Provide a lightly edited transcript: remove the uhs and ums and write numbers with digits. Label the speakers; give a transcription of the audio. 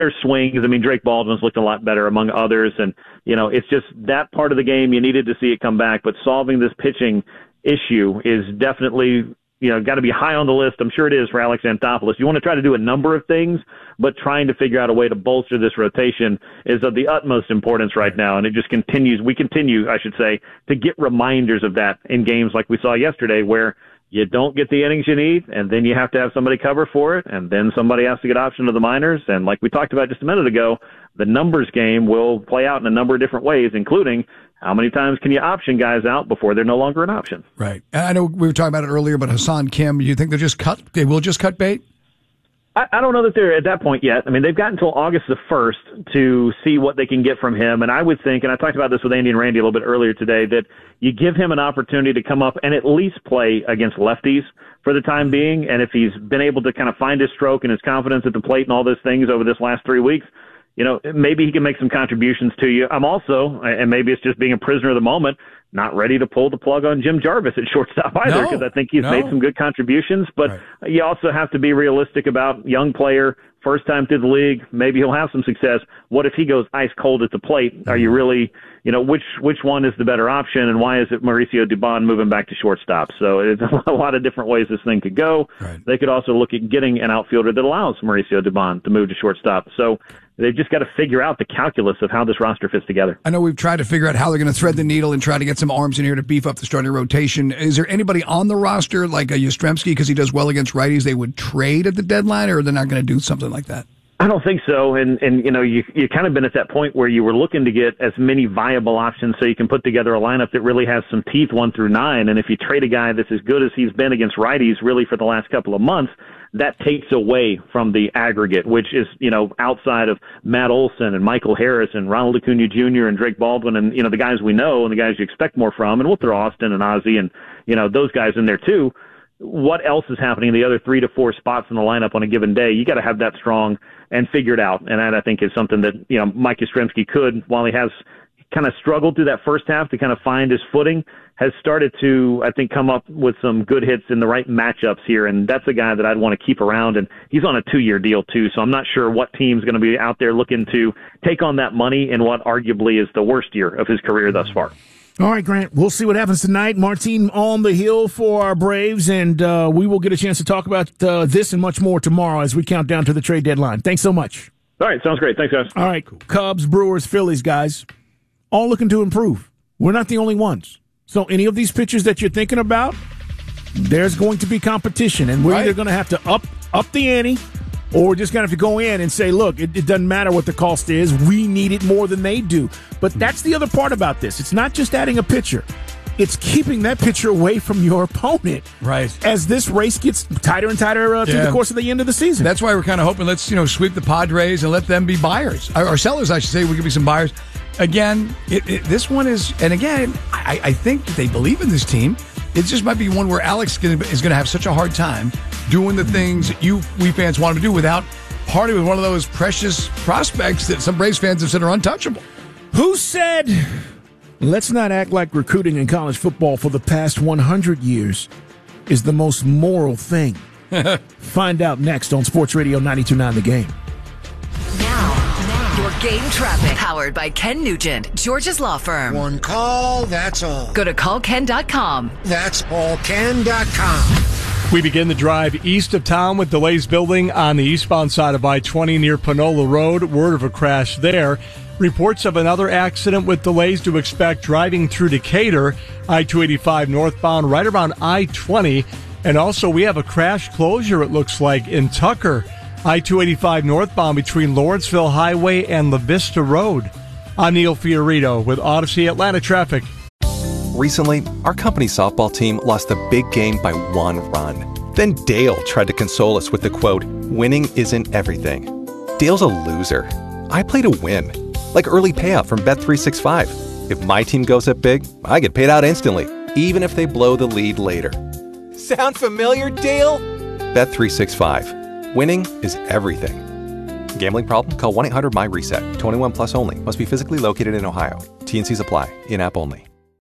Speaker 1: their swings. I mean, Drake Baldwin's looked a lot better among others. And, it's just that part of the game. You needed to see it come back. But solving this pitching issue is definitely, got to be high on the list. I'm sure it is for Alex Anthopoulos. You want to try to do a number of things, but trying to figure out a way to bolster this rotation is of the utmost importance right now. And it just continues. We continue, I should say, to get reminders of that in games like we saw yesterday, where you don't get the innings you need, and then you have to have somebody cover for it, and then somebody has to get option to the minors. And like we talked about just a minute ago, the numbers game will play out in a number of different ways, including how many times can you option guys out before they're no longer an option.
Speaker 2: Right. I know we were talking about it earlier, but Hassan Kim, do you think they will just cut bait?
Speaker 1: I don't know that they're at that point yet. I mean, they've got until August the 1st to see what they can get from him. And I would think, and I talked about this with Andy and Randy a little bit earlier today, that you give him an opportunity to come up and at least play against lefties for the time being. And if he's been able to kind of find his stroke and his confidence at the plate and all those things over this last 3 weeks, maybe he can make some contributions to you. I'm also, and maybe it's just being a prisoner of the moment, not ready to pull the plug on Jim Jarvis at shortstop either, because I think he's made some good contributions. But you also have to be realistic about young player, first time through the league. Maybe he'll have some success. What if he goes ice cold at the plate? Are you really, which one is the better option, and why is it Mauricio Dubon moving back to shortstop? So it's a lot of different ways this thing could go. Right. They could also look at getting an outfielder that allows Mauricio Dubon to move to shortstop. So they've just got to figure out the calculus of how this roster fits together.
Speaker 2: I know we've tried to figure out how they're going to thread the needle and try to get some arms in here to beef up the starting rotation. Is there anybody on the roster like a Yastrzemski, because he does well against righties, they would trade at the deadline, or they're not going to do something like that?
Speaker 1: I don't think so. And you kind of been at that point where you were looking to get as many viable options so you can put together a lineup that really has some teeth 1 through 9. And if you trade a guy that's as good as he's been against righties really for the last couple of months, that takes away from the aggregate, which is, outside of Matt Olson and Michael Harris and Ronald Acuna Jr. and Drake Baldwin and, the guys we know and the guys you expect more from. And we'll throw Austin and Ozzie and, those guys in there too. What else is happening in the other 3 to 4 spots in the lineup on a given day? You got to have that strong and figured out. And that, I think, is something that, Mike Yastrzemski could, while he has kind of struggled through that first half to kind of find his footing, has started to, I think, come up with some good hits in the right matchups here. And that's a guy that I'd want to keep around. And he's on a 2-year deal, too. So I'm not sure what team's going to be out there looking to take on that money in what arguably is the worst year of his career thus far.
Speaker 3: All right, Grant, we'll see what happens tonight. Martine on the hill for our Braves, and we will get a chance to talk about this and much more tomorrow as we count down to the trade deadline. Thanks so much.
Speaker 1: All right, sounds great. Thanks, guys.
Speaker 3: All right, Cubs, Brewers, Phillies, guys, all looking to improve. We're not the only ones. So any of these pitchers that you're thinking about, there's going to be competition, and we're either going to have to up the ante, or we're just going to have to go in and say, look, it doesn't matter what the cost is. We need it more than they do. But that's the other part about this. It's not just adding a pitcher. It's keeping that pitcher away from your opponent.
Speaker 2: Right.
Speaker 3: As this race gets tighter and tighter through the course of the end of the season.
Speaker 2: That's why we're kind of hoping, let's sweep the Padres and let them be buyers. Or sellers, I should say. We could be some buyers. Again, this one is, and again, I think that they believe in this team. It just might be one where Alex is going to have such a hard time doing the things that we fans want him to do without parting with one of those precious prospects that some Braves fans have said are untouchable.
Speaker 3: Who said, let's not act like recruiting in college football for the past 100 years is the most moral thing? Find out next on Sports Radio 92.9 The Game.
Speaker 4: Now, your game traffic. Powered by Ken Nugent, George's Law Firm.
Speaker 5: One call, that's all.
Speaker 4: Go to callken.com.
Speaker 5: That's allken.com.
Speaker 6: We begin the drive east of town with delays building on the eastbound side of I-20 near Panola Road. Word of a crash there. Reports of another accident with delays to expect driving through Decatur, I-285 northbound, right around I-20. And also we have a crash closure, it looks like, in Tucker, I-285 northbound between Lawrenceville Highway and La Vista Road. I'm Neil Fiorito with Odyssey Atlanta Traffic.
Speaker 7: Recently, our company's softball team lost a big game by 1 run. Then Dale tried to console us with the quote, "Winning isn't everything." Dale's a loser. I play to win, like early payout from Bet365. If my team goes up big, I get paid out instantly, even if they blow the lead later. Sound familiar, Dale? Bet365. Winning is everything. Gambling problem? Call 1-800-MY-RESET. 21 plus only. Must be physically located in Ohio. T&Cs apply. In-app only.